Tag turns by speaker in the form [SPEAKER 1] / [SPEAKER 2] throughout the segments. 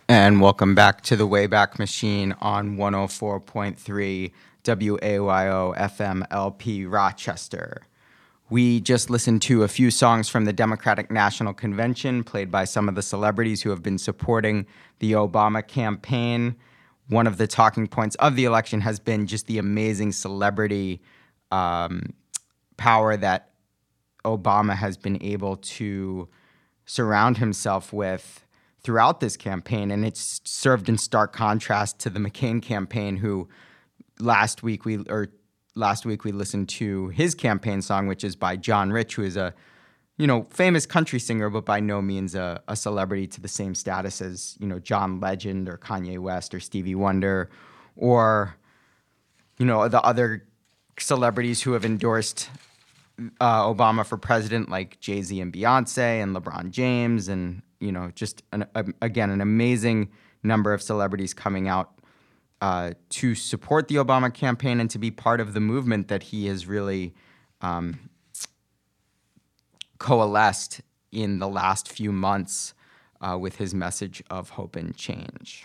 [SPEAKER 1] And welcome back to the Wayback Machine on 104.3 WAYO FM LP Rochester. We just listened to a few songs from the Democratic National Convention played by some of the celebrities who have been supporting the Obama campaign. One of the talking points of the election has been just the amazing celebrity power that Obama has been able to surround himself with throughout this campaign, and it's served in stark contrast to the McCain campaign, who last week we listened to his campaign song, which is by John Rich, who is a famous country singer, but by no means a celebrity to the same status as John Legend or Kanye West or Stevie Wonder or the other celebrities who have endorsed Obama for president, like Jay-Z and Beyonce and LeBron James, and just an amazing number of celebrities coming out to support the Obama campaign and to be part of the movement that he has really coalesced in the last few months with his message of hope and change.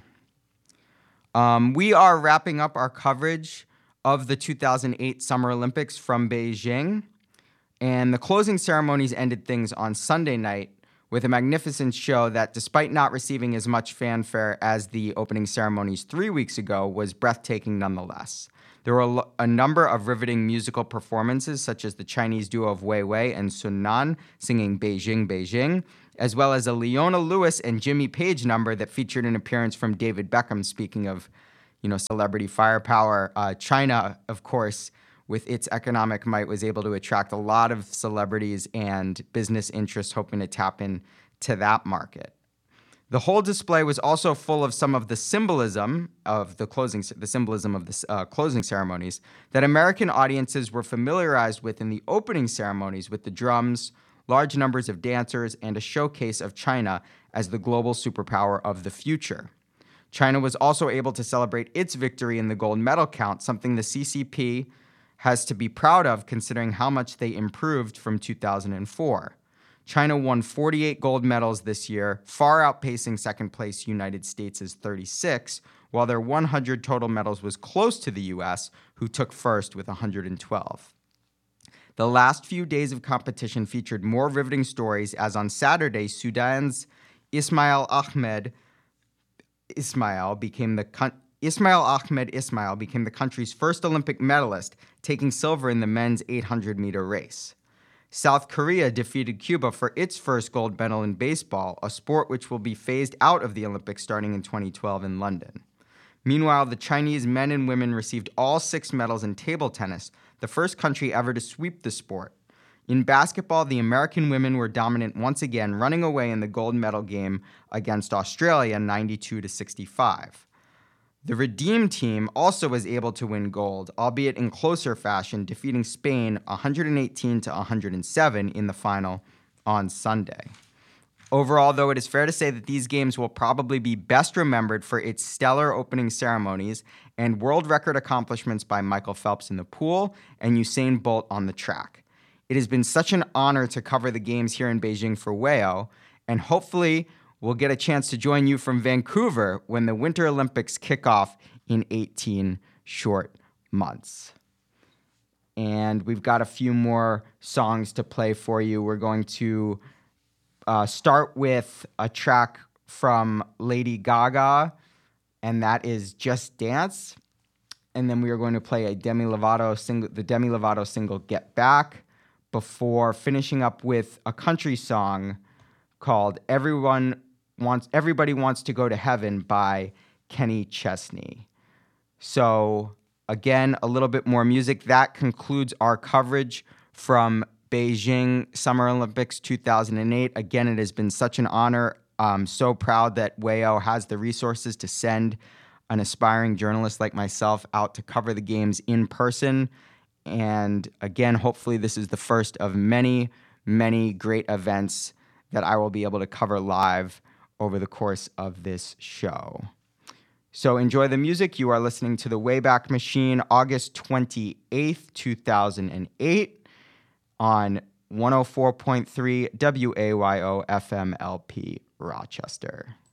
[SPEAKER 1] We are wrapping up our coverage of the 2008 Summer Olympics from Beijing, and the closing ceremonies ended things on Sunday night with a magnificent show that, despite not receiving as much fanfare as the opening ceremonies 3 weeks ago, was breathtaking nonetheless. There were a number of riveting musical performances, such as the Chinese duo of Wei Wei and Sun Nan singing Beijing, Beijing, as well as a Leona Lewis and Jimmy Page number that featured an appearance from David Beckham. Speaking of, celebrity firepower, China, of course, with its economic might, was able to attract a lot of celebrities and business interests hoping to tap into that market. The whole display was also full of some of the symbolism of the closing ceremonies that American audiences were familiarized with in the opening ceremonies, with the drums, large numbers of dancers, and a showcase of China as the global superpower of the future. China was also able to celebrate its victory in the gold medal count, something the CCP has to be proud of considering how much they improved from 2004. China won 48 gold medals this year, far outpacing second place United States' 36, while their 100 total medals was close to the US, who took first with 112. The last few days of competition featured more riveting stories, as on Saturday, Sudan's Ismail Ahmed Ismail became the country's first Olympic medalist, taking silver in the men's 800-meter race. South Korea defeated Cuba for its first gold medal in baseball, a sport which will be phased out of the Olympics starting in 2012 in London. Meanwhile, the Chinese men and women received all 6 medals in table tennis, the first country ever to sweep the sport. In basketball, the American women were dominant once again, running away in the gold medal game against Australia 92-65. The Redeem team also was able to win gold, albeit in closer fashion, defeating Spain 118-107 in the final on Sunday. Overall, though, it is fair to say that these games will probably be best remembered for its stellar opening ceremonies and world record accomplishments by Michael Phelps in the pool and Usain Bolt on the track. It has been such an honor to cover the games here in Beijing for WAYO, and hopefully we'll get a chance to join you from Vancouver when the Winter Olympics kick off in 18 short months. And we've got a few more songs to play for you. We're going to start with a track from Lady Gaga, and that is Just Dance. And then we are going to play the Demi Lovato single Get Back, before finishing up with a country song called Everybody Wants to Go to Heaven by Kenny Chesney. So again, a little bit more music. That concludes our coverage from Beijing Summer Olympics 2008. Again, it has been such an honor. I'm so proud that WAYO has the resources to send an aspiring journalist like myself out to cover the games in person. And again, hopefully this is the first of many, many great events that I will be able to cover live over the course of this show. So enjoy the music. You are listening to The Wayback Machine, August 28th, 2008, on 104.3 WAYO FM LP Rochester.